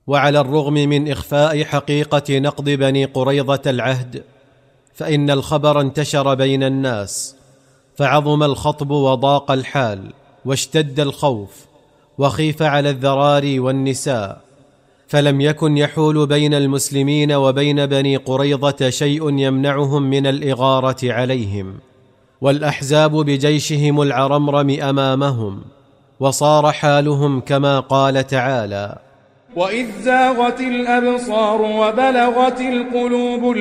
وعلى الرغم من إخفاء حقيقة نقض بني قريظة العهد، فإن الخبر انتشر بين الناس، فعظم الخطب وضاق الحال واشتد الخوف، وخيف على الذراري والنساء، فلم يكن يحول بين المسلمين وبين بني قريظة شيء يمنعهم من الإغارة عليهم، والأحزاب بجيشهم العرمرم أمامهم، وصار حالهم كما قال تعالى: وإذ زاغت الأبصار وبلغت القلوب